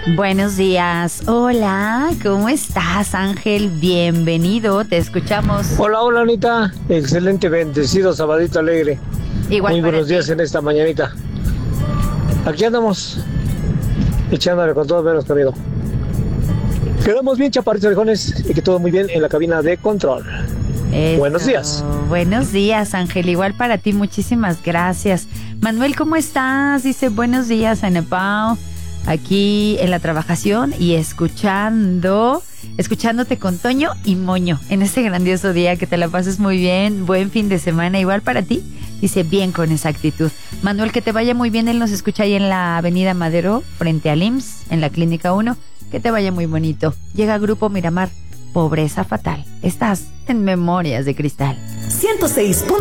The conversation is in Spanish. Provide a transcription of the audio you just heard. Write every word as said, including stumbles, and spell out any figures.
Buenos días. Hola, ¿cómo estás, Ángel? Bienvenido, te escuchamos. Hola, hola, Anita. Excelente, bendecido, sabadito alegre. Igual Muy buenos ti. días en esta mañanita. Aquí andamos, echándole con todo menos querido. Quedamos bien, chaparritos orejones, y que todo muy bien en la cabina de control. Eso. Buenos días. Buenos días, Ángel. Igual para ti, muchísimas gracias. Manuel, ¿cómo estás? Dice, buenos días, Ana Pao. Aquí en la trabajación y escuchando, escuchándote con Toño y Moño en este grandioso día, que te la pases muy bien, buen fin de semana, igual para ti, dice, bien con esa actitud. Manuel, que te vaya muy bien, él nos escucha ahí en la avenida Madero, frente al I M S S, en la Clínica uno, que te vaya muy bonito. Llega Grupo Miramar, Pobreza Fatal, estás en Memorias de Cristal. ciento seis.